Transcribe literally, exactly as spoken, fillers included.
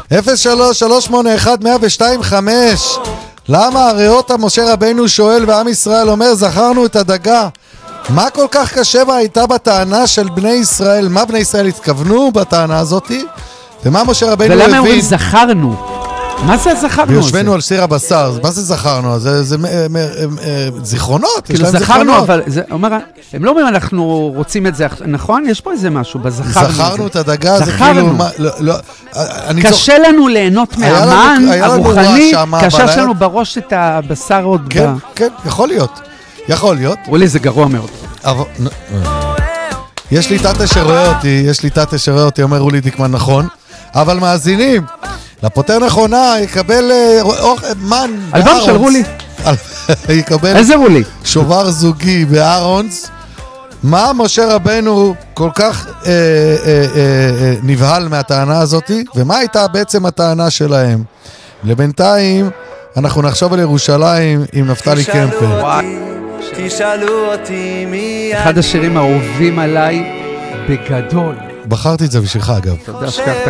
אפס שלוש שלוש שמונה אחד מאה ושתיים חמש. למה הריאות משה רבינו שואל ועם ישראל אומר זכרנו את הדגה? מה כל כך קשה בה הייתה בטענה של בני ישראל? מה בני ישראל התכוונו בטענה הזאת? ומה משה רבינו הבין? ולמה אומרים זכרנו? מה זה זכרנו? ויושבנו על סיר הבשר, מה זה זכרנו? זה זיכרונות, כאילו זכרנו, אבל הם לא אומרים אנחנו רוצים את זה, נכון? יש פה איזה משהו בזכרנו. זכרנו את הדגה, זה כאילו... קשה לנו ליהנות מהמן הרוחני, קשה שלנו בראש את הבשר עוד... כן, כן, יכול להיות. יכול להיות. אולי זה גרוע מאוד. יש לי תתה שרואה אותי, יש לי תתה שרואה אותי, אומר רולי דיקמן נכון, אבל מאזינים, לפותר נכונה יקבל מן אלבם של רולי. יקבל איזה רולי? שובר זוגי בארונס. מה משה רבנו כל כך אה, אה, אה, נבהל מהטענה הזאת, ומה הייתה בעצם הטענה שלהם? לבינתיים אנחנו נחשוב על ירושלים עם נפתלי קמפר. תשאלו אותי מי אחד השירים האהובים עליי בגדול. בחרתי את זה בשבילך אגב. תודה שקחת